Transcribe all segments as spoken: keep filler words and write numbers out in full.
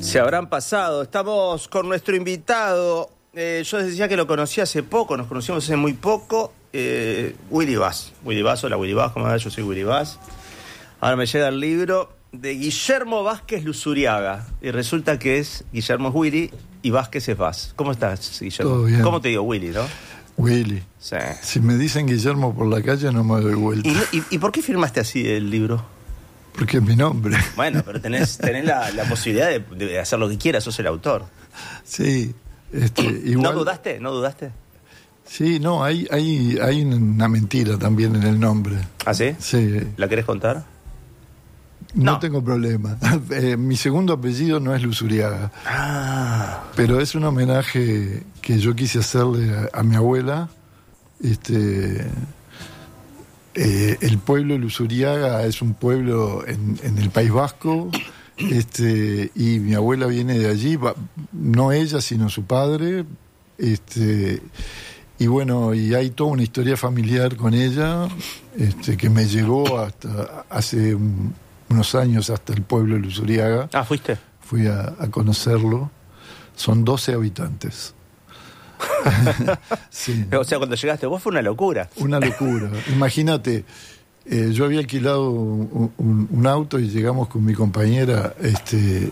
Se habrán pasado. Estamos con nuestro invitado. Eh, yo les decía que lo conocí hace poco, nos conocimos hace muy poco. Eh, Willy Vaz. Willy Vaz, hola Willy Vaz, ¿cómo va? Yo soy Willy Vaz. Ahora me llega el libro de Guillermo Vázquez Luzuriaga. Y resulta que es Guillermo es Willy y Vázquez es Vaz. ¿Cómo estás, Guillermo? Todo bien. ¿Cómo te digo Willy, no? Willy. Sí. Si me dicen Guillermo por la calle no me doy vuelta. ¿Y, y, y por qué firmaste así el libro? Porque es mi nombre. Bueno, pero tenés, tenés la, la posibilidad de, de hacer lo que quieras, sos el autor. Sí. Este, igual... ¿No dudaste? ¿No dudaste? Sí, no, hay, hay, hay una mentira también en el nombre. ¿Ah, sí? Sí. ¿La querés contar? No, No. tengo problema. Eh, mi segundo apellido no es Luzuriaga. Ah. Pero es un homenaje que yo quise hacerle a, a mi abuela. Este... Eh, el pueblo Luzuriaga es un pueblo en, en el País Vasco, este, y mi abuela viene de allí, va, no ella sino su padre, este, y bueno, y hay toda una historia familiar con ella, este, que me llevó hasta hace un, unos años hasta el pueblo Luzuriaga. Ah, ¿fuiste? Fui a, a conocerlo. Son doce habitantes. Sí. O sea, cuando llegaste vos fue una locura. Una locura. Imagínate, eh, yo había alquilado un, un, un auto y llegamos con mi compañera, este,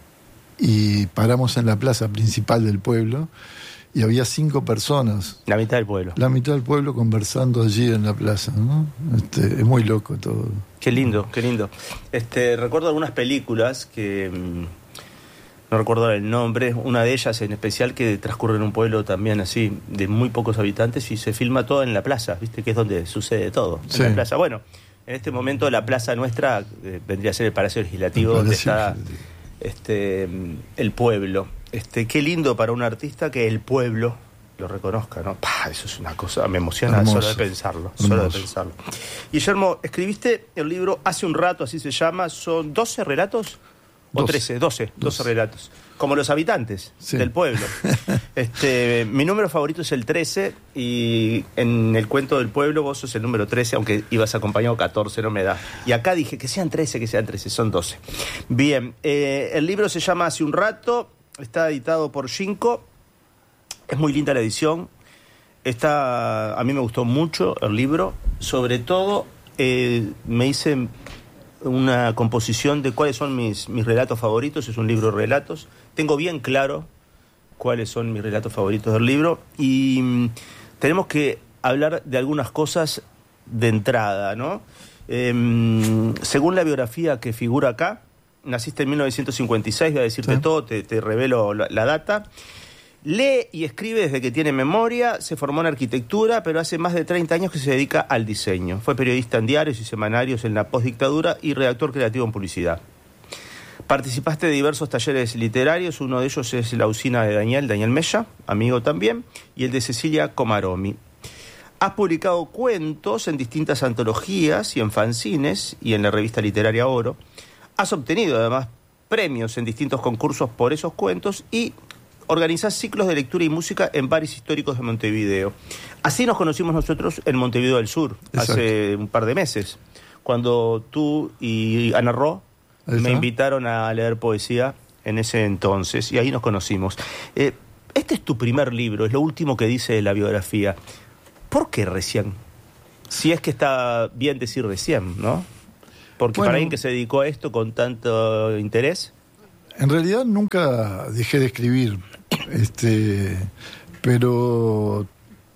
y paramos en la plaza principal del pueblo y había cinco personas. La mitad del pueblo. La mitad del pueblo conversando allí en la plaza, ¿no? Este, es muy loco todo. Qué lindo, qué lindo. Este, recuerdo algunas películas que... Mmm, no recuerdo el nombre, una de ellas en especial que transcurre en un pueblo también así, de muy pocos habitantes, y se filma todo en la plaza, ¿viste? Que es donde sucede todo, en sí. la plaza. Bueno, en este momento la plaza nuestra eh, vendría a ser el Palacio Legislativo, donde está este, el pueblo. Este, qué lindo para un artista que el pueblo lo reconozca, ¿no? ¡Pah! Eso es una cosa, me emociona hermoso, solo de pensarlo, hermoso. solo de pensarlo. Guillermo, escribiste el libro hace un rato, así se llama, son doce relatos. O trece, doce, doce relatos. Como los habitantes sí. del pueblo. Este, mi número favorito es el trece y en el cuento del pueblo vos sos el número trece, aunque ibas acompañado catorce, no me da. Y acá dije que sean trece, que sean trece, son doce. Bien, eh, el libro se llama Hace un rato, está editado por Cinco, es muy linda la edición. Está, a mí me gustó mucho el libro, sobre todo eh, me hice... una composición de cuáles son mis, mis relatos favoritos. Es un libro de relatos. Tengo bien claro cuáles son mis relatos favoritos del libro y mmm, tenemos que hablar de algunas cosas de entrada, ¿no? Eh, según la biografía que figura acá, naciste en mil novecientos cincuenta y seis, voy a decirte sí. todo, te, te revelo la, la data. Lee y escribe desde que tiene memoria, se formó en arquitectura, pero hace más de treinta años que se dedica al diseño. Fue periodista en diarios y semanarios en la postdictadura y redactor creativo en publicidad. Participaste de diversos talleres literarios, uno de ellos es La usina de Daniel, Daniel Mella, amigo también, y el de Cecilia Comaromi. Has publicado cuentos en distintas antologías y en fanzines y en la revista literaria Oro. Has obtenido además premios en distintos concursos por esos cuentos y... organizás ciclos de lectura y música en bares históricos de Montevideo. Así nos conocimos nosotros en Montevideo del Sur, exacto. hace un par de meses, cuando tú y Ana Ro me invitaron a leer poesía en ese entonces, y ahí nos conocimos. Eh, este es tu primer libro, es lo último que dice de la biografía. ¿Por qué recién? Si es que está bien decir recién, ¿no? Porque bueno, para alguien que se dedicó a esto con tanto interés... En realidad nunca dejé de escribir, este, pero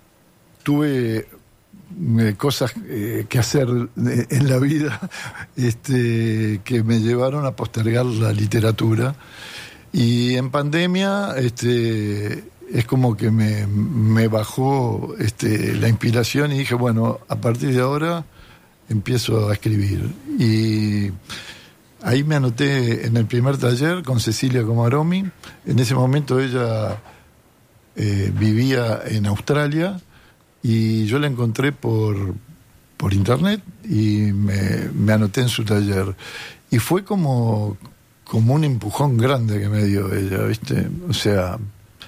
tuve eh, cosas eh, que hacer eh, en la vida este, que me llevaron a postergar la literatura. Y en pandemia este, es como que me, me bajó este, la inspiración y dije, bueno, a partir de ahora empiezo a escribir. Y... ahí me anoté en el primer taller con Cecilia Comaromi. En ese momento ella eh, vivía en Australia y yo la encontré por, por internet y me, me anoté en su taller. Y fue como, como un empujón grande que me dio ella, ¿viste? O sea,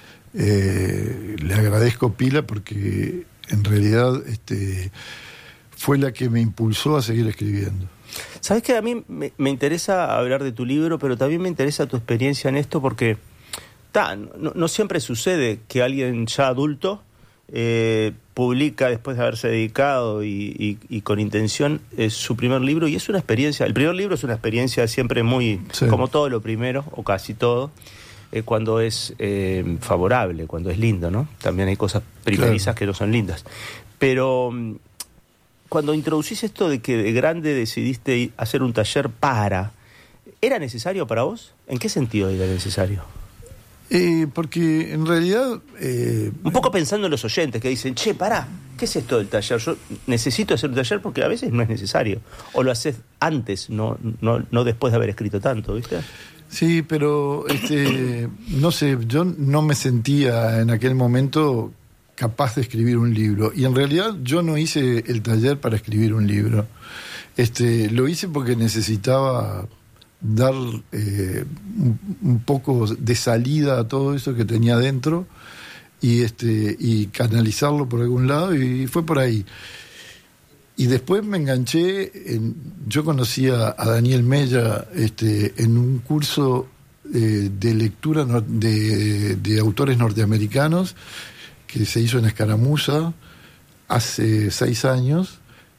eh, le agradezco pila porque en realidad este, fue la que me impulsó a seguir escribiendo. Sabes que a mí me, me interesa hablar de tu libro, pero también me interesa tu experiencia en esto porque ta, no, no siempre sucede que alguien ya adulto eh, publica después de haberse dedicado y, y, y con intención eh, su primer libro, y es una experiencia, el primer libro es una experiencia siempre muy, sí. como todo lo primero, o casi todo, eh, cuando es eh, favorable, cuando es lindo, ¿no? También hay cosas primerizas claro. que no son lindas. Pero cuando introducís esto de que de grande decidiste hacer un taller para, ¿era necesario para vos? ¿En qué sentido era necesario? Eh, porque en realidad... Eh, un poco pensando en los oyentes que dicen, che, pará, ¿qué es esto del taller? Yo necesito hacer un taller porque a veces no es necesario. O lo haces antes, no, no, no después de haber escrito tanto, ¿viste? Sí, pero este, no sé, yo no me sentía en aquel momento capaz de escribir un libro. Y en realidad yo no hice el taller para escribir un libro. Este, lo hice porque necesitaba dar eh, un, un poco de salida a todo eso que tenía dentro y este y canalizarlo por algún lado, y fue por ahí. Y después me enganché en, yo conocí a, a Daniel Mella este, en un curso eh, de lectura no, de, de autores norteamericanos que se hizo en Escaramuza hace seis años.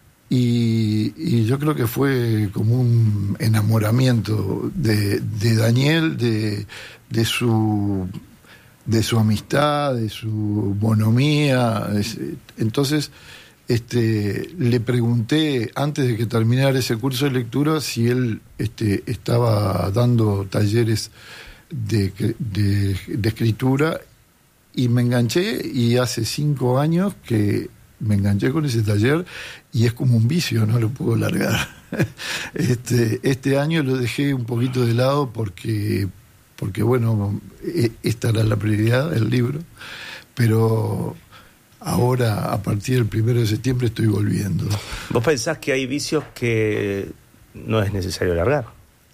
Y, y yo creo que fue como un enamoramiento de, de Daniel, de, de su de su amistad, de su bonomía. Entonces, este, le pregunté antes de que terminara ese curso de lectura si él este, estaba dando talleres de, de, de escritura, y me enganché, y hace cinco años que me enganché con ese taller, y es como un vicio, no lo puedo largar. Este, este año lo dejé un poquito de lado porque, porque bueno, esta era la prioridad, el libro, pero ahora, a partir del primero de septiembre, estoy volviendo. ¿Vos pensás que hay vicios que no es necesario largar?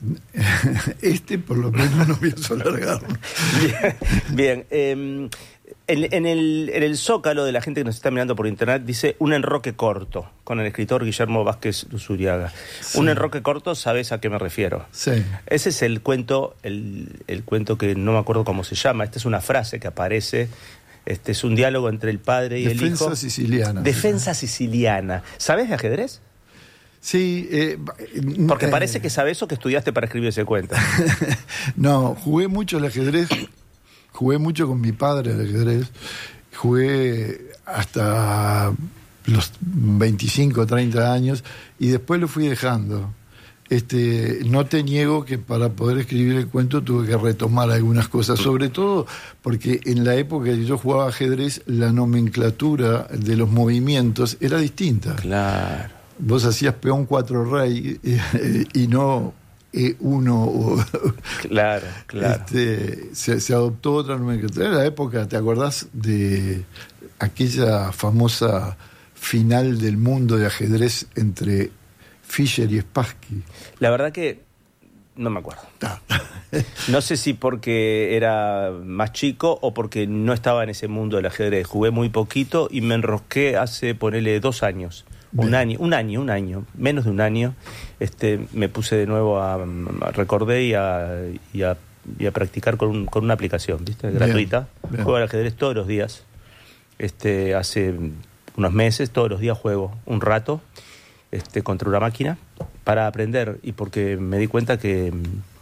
Este, por lo menos, no pienso largarlo. Bien, bien eh, en, en, el, en el Zócalo de la gente que nos está mirando por internet dice un enroque corto, con el escritor Guillermo Vázquez Luzuriaga. Sí. Un enroque corto, ¿sabes a qué me refiero? Sí. Ese es el cuento, el, el cuento que no me acuerdo cómo se llama. Esta es una frase que aparece. Este es un diálogo entre el padre y Defensa el hijo. Defensa siciliana. Defensa siciliana. ¿Sabes de ajedrez? Sí. Eh, Porque eh, parece que sabes o que estudiaste para escribir ese cuento. No, jugué mucho al ajedrez. Jugué mucho con mi padre al ajedrez. Jugué hasta los veinticinco, treinta años, y después lo fui dejando. Este, no te niego que para poder escribir el cuento tuve que retomar algunas cosas, sobre todo porque en la época que yo jugaba ajedrez la nomenclatura de los movimientos era distinta. Claro. Vos hacías peón cuatro rey eh, y no E uno o... Claro, claro. Este, se, se adoptó otra nomenclatura. Era la época, ¿te acordás de aquella famosa final del mundo de ajedrez entre Fischer y Spassky? La verdad que no me acuerdo. No sé si porque era más chico o porque no estaba en ese mundo del ajedrez. Jugué muy poquito y me enrosqué hace, ponele, dos años. Un año, un año, un año, menos de un año. Este, me puse de nuevo a, a recordé y a, y a, y a practicar con, un, con una aplicación, ¿viste? Gratuita. Bien, bien. Juego al ajedrez todos los días. Este, hace unos meses, todos los días juego un rato este, contra una máquina para aprender, y porque me di cuenta que,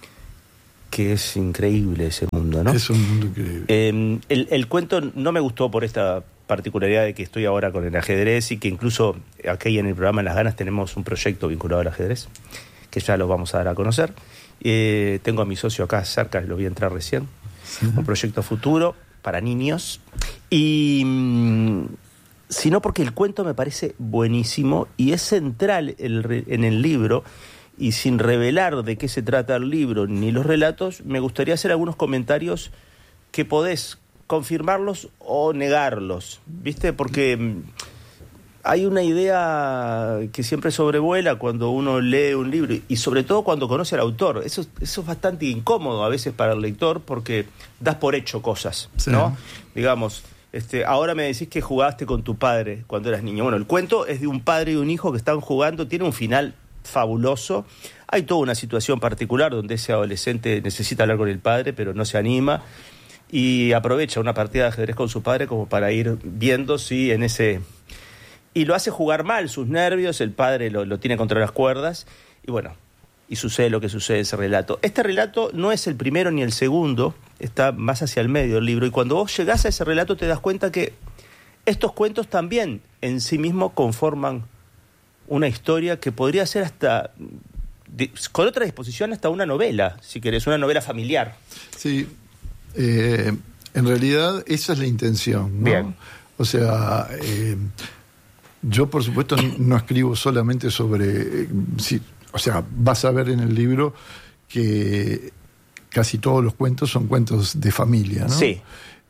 que es increíble ese mundo, ¿no? Es un mundo increíble. Eh, el, el cuento no me gustó por esta particularidad de que estoy ahora con el ajedrez, y que incluso aquí en el programa En las Ganas tenemos un proyecto vinculado al ajedrez, que ya lo vamos a dar a conocer. Eh, tengo a mi socio acá cerca, lo vi entrar recién. Sí. Un proyecto futuro para niños. Y mm, sino porque el cuento me parece buenísimo y es central el, en el libro, y sin revelar de qué se trata el libro ni los relatos, me gustaría hacer algunos comentarios que podés confirmarlos o negarlos, ¿viste? Porque hay una idea que siempre sobrevuela cuando uno lee un libro, y sobre todo cuando conoce al autor. Eso, eso es bastante incómodo a veces para el lector, porque das por hecho cosas, sí, ¿no? Digamos, este, ahora me decís que jugaste con tu padre cuando eras niño. Bueno, el cuento es de un padre y un hijo que están jugando, tiene un final fabuloso. Hay toda una situación particular donde ese adolescente necesita hablar con el padre, pero no se anima, y aprovecha una partida de ajedrez con su padre como para ir viendo si en ese... Y lo hace jugar mal sus nervios, el padre lo, lo tiene contra las cuerdas, y bueno, y sucede lo que sucede en ese relato. Este relato no es el primero ni el segundo, está más hacia el medio del libro, y cuando vos llegás a ese relato te das cuenta que estos cuentos también en sí mismos conforman una historia que podría ser hasta, de, con otra disposición, hasta una novela, si querés, una novela familiar. Sí, eh, en realidad esa es la intención, ¿no? Bien. O sea, eh, yo por supuesto no escribo solamente sobre... Eh, si, o sea, vas a ver en el libro que casi todos los cuentos son cuentos de familia, ¿no? Sí.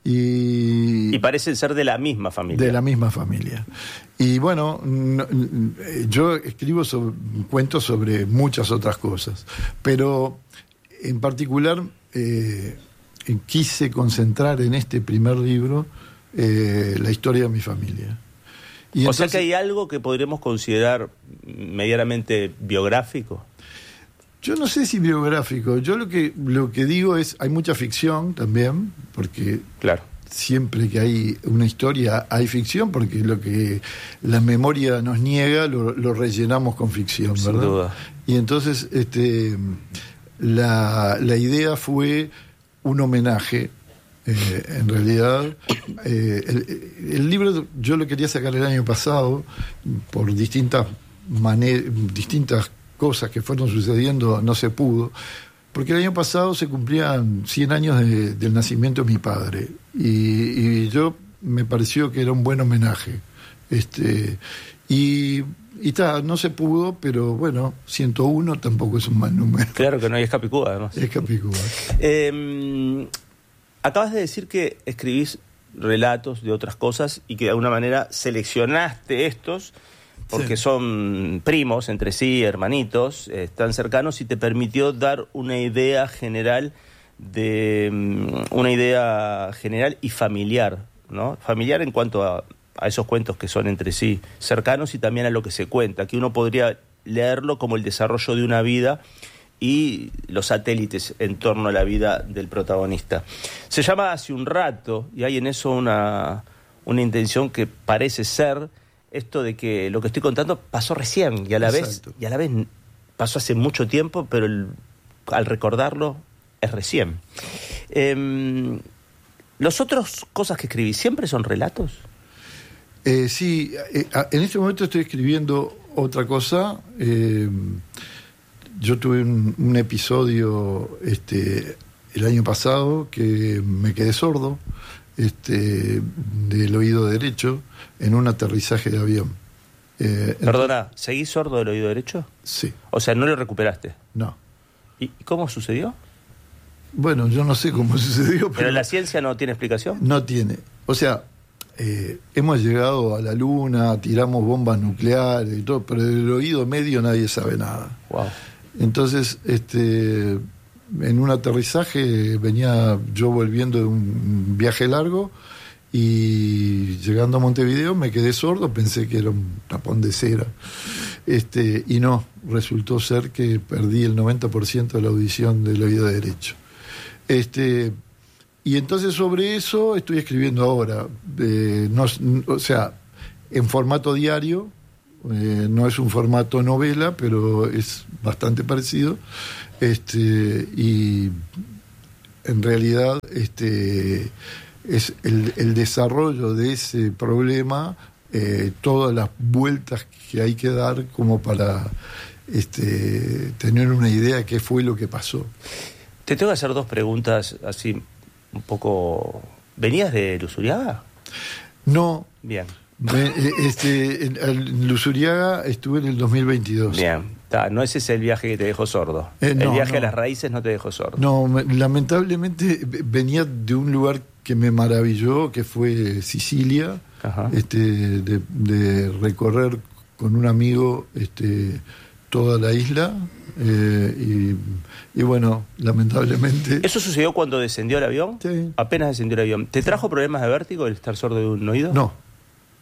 Y, y parecen ser de la misma familia. De la misma familia. Y bueno, no, yo escribo sobre, cuentos sobre muchas otras cosas, pero en particular eh, quise concentrar en este primer libro eh, la historia de mi familia. Y o entonces, sea que hay algo que podríamos considerar medianamente biográfico. Yo no sé si biográfico. Yo lo que lo que digo es, hay mucha ficción también, porque claro, siempre que hay una historia hay ficción, porque lo que la memoria nos niega lo, lo rellenamos con ficción, ¿verdad? Sin duda. Y entonces este, la, la idea fue un homenaje. Eh, en realidad, eh, el, el libro yo lo quería sacar el año pasado por distintas maneras, distintas cosas que fueron sucediendo, no se pudo, porque el año pasado se cumplían cien años de, del nacimiento de mi padre, y, y yo me pareció que era un buen homenaje, este y y ta, no se pudo, pero bueno, ciento uno tampoco es un mal número. Claro que no, hay es Capicúa, además. Es Capicúa. Eh, acabas de decir que escribís relatos de otras cosas y que de alguna manera seleccionaste estos porque sí, son primos entre sí, hermanitos, eh, están cercanos, y te permitió dar una idea general de um, una idea general y familiar, ¿no? Familiar en cuanto a, a esos cuentos que son entre sí cercanos, y también a lo que se cuenta, que uno podría leerlo como el desarrollo de una vida y los satélites en torno a la vida del protagonista. Se llama Hace un rato, y hay en eso una, una intención que parece ser esto de que lo que estoy contando pasó recién, y a la Exacto. vez y a la vez pasó hace mucho tiempo, pero el, al recordarlo es recién. Eh, ¿Los otros cosas que escribí siempre son relatos? Eh, sí, eh, en este momento estoy escribiendo otra cosa. Eh, yo tuve un, un episodio este, el año pasado que me quedé sordo este, del oído derecho en un aterrizaje de avión. Eh, Perdona, entonces, ¿seguís sordo del oído derecho? Sí. O sea, ¿no lo recuperaste? No. ¿Y cómo sucedió? Bueno, yo no sé cómo sucedió. ¿Pero, pero la ciencia no tiene explicación? No tiene. O sea, eh, hemos llegado a la luna, tiramos bombas nucleares y todo, pero del oído medio nadie sabe nada. Wow. Entonces, este, en un aterrizaje venía yo volviendo de un viaje largo y llegando a Montevideo me quedé sordo, pensé que era un tapón de cera. Este, y no, resultó ser que perdí el noventa por ciento de la audición del oído derecho. Este, y entonces sobre eso estoy escribiendo ahora, eh, no, o sea, en formato diario, eh, no es un formato novela, pero es bastante parecido, este, y en realidad este, es el, el desarrollo de ese problema, eh, todas las vueltas que hay que dar como para este, tener una idea de qué fue lo que pasó. Te tengo que hacer dos preguntas así un poco... ¿Venías de Luzuriaga? No. Bien. Me, este, en, en Luzuriaga estuve en el dos mil veintidós. Bien. Ta, no ese es el viaje que te dejó sordo. Eh, no, el viaje no. a las raíces no te dejó sordo. No, me, lamentablemente venía de un lugar que me maravilló, que fue Sicilia, este, de, de recorrer con un amigo este, toda la isla. Eh, y, y bueno, lamentablemente... ¿Eso sucedió cuando descendió el avión? Sí. Apenas descendió el avión. ¿Te trajo problemas de vértigo el estar sordo de un oído? No.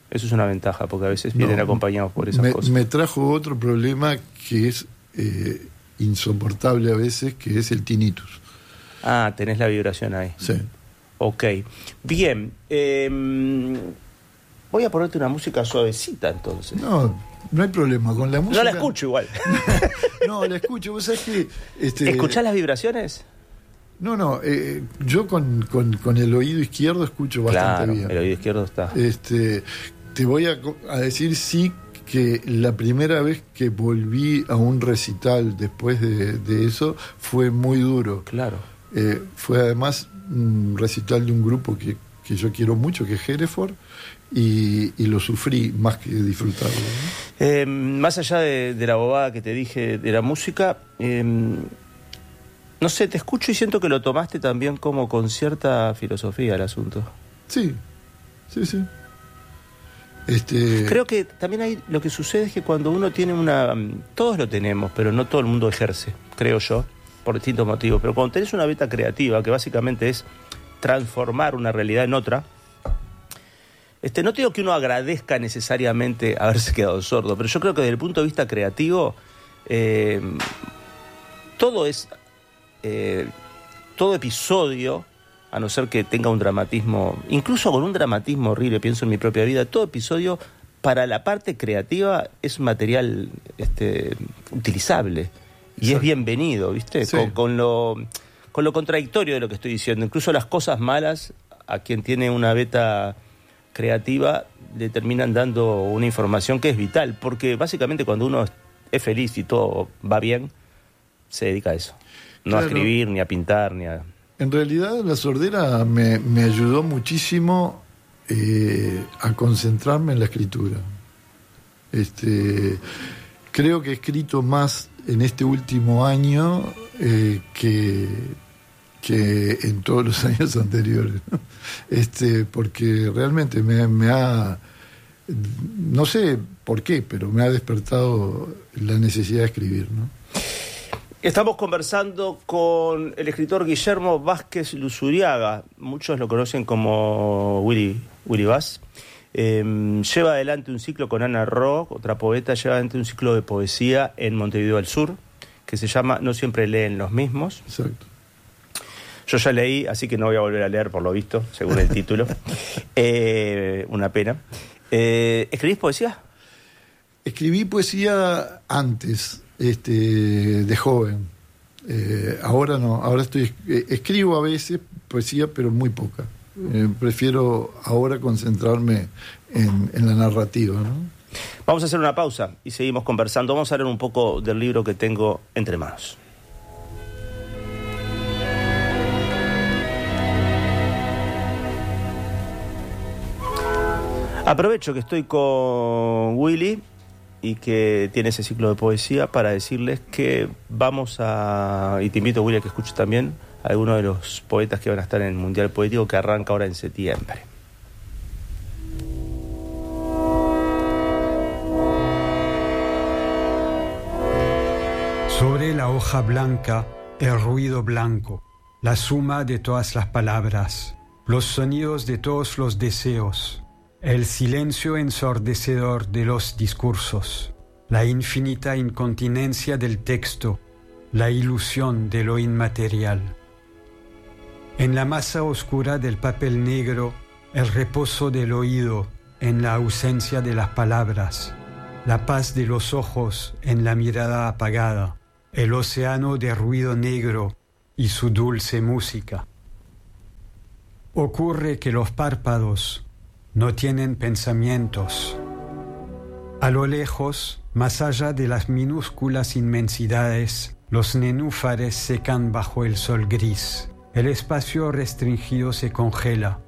Eso es una ventaja, porque a veces vienen no, acompañados por esas me, cosas. Me trajo otro problema que es eh, insoportable a veces, que es el tinnitus. Ah, tenés la vibración ahí. Sí. Ok. Bien. Eh, voy a ponerte una música suavecita, entonces. No, no hay problema. Con la música... No la escucho igual. No, la escucho. ¿Vos sabés que, este... ¿Escuchás las vibraciones? No, no. Eh, yo con, con, con el oído izquierdo escucho bastante claro, bien. El oído izquierdo está... Este, te voy a, a decir sí que la primera vez que volví a un recital después de, de eso fue muy duro. Claro. Eh, fue además un recital de un grupo que, que yo quiero mucho, que es Hereford, y, y lo sufrí más que disfrutarlo, ¿no? Eh, más allá de, de la bobada que te dije de la música, eh, no sé, te escucho y siento que lo tomaste también como con cierta filosofía el asunto. Sí, sí, sí. Este... Creo que también hay, lo que sucede es que cuando uno tiene una... Todos lo tenemos, pero no todo el mundo ejerce, creo yo, por distintos motivos. Pero cuando tenés una beta creativa, que básicamente es transformar una realidad en otra, este, no te digo que uno agradezca necesariamente haberse quedado sordo, pero yo creo que desde el punto de vista creativo, eh, todo es... Eh, todo episodio, a no ser que tenga un dramatismo, incluso con un dramatismo horrible, pienso en mi propia vida, todo episodio para la parte creativa es material este, utilizable y Exacto. es bienvenido, ¿viste? Sí. Con, con, lo, con lo contradictorio de lo que estoy diciendo. Incluso las cosas malas, a quien tiene una beta creativa, le terminan dando una información que es vital, porque básicamente cuando uno es feliz y todo va bien, se dedica a eso. No claro. a escribir, ni a pintar, ni a... En realidad la sordera me, me ayudó muchísimo eh, a concentrarme en la escritura. Este, creo que he escrito más en este último año eh, que, que en todos los años anteriores, ¿no? Este, porque realmente me, me ha... No sé por qué, pero me ha despertado la necesidad de escribir, ¿no? Estamos conversando con el escritor Guillermo Vázquez Luzuriaga. Muchos lo conocen como Willy, Willy Vaz. Eh, lleva adelante un ciclo con Ana Ro, otra poeta, lleva adelante un ciclo de poesía en Montevideo al Sur, que se llama No siempre leen los mismos. Exacto. Yo ya leí, así que no voy a volver a leer por lo visto, según el título. Eh, una pena. Eh, ¿Escribís poesía? Escribí poesía antes. Este, de joven. Eh, ahora no, ahora estoy eh, escribo a veces poesía, pero muy poca. Eh, prefiero ahora concentrarme en, en la narrativa, ¿no? Vamos a hacer una pausa y seguimos conversando. Vamos a leer un poco del libro que tengo entre manos. Aprovecho que estoy con Willy y que tiene ese ciclo de poesía para decirles que vamos a... Y te invito, Willy, a que escuches también a algunos de los poetas que van a estar en el Mundial Poético, que arranca ahora en septiembre. Sobre la hoja blanca, el ruido blanco, la suma de todas las palabras, los sonidos de todos los deseos, el silencio ensordecedor de los discursos, la infinita incontinencia del texto, la ilusión de lo inmaterial. En la masa oscura del papel negro, el reposo del oído en la ausencia de las palabras, la paz de los ojos en la mirada apagada, el océano de ruido negro y su dulce música. Ocurre que los párpados no tienen pensamientos. A lo lejos, más allá de las minúsculas inmensidades, los nenúfares secan bajo el sol gris. El espacio restringido se congela.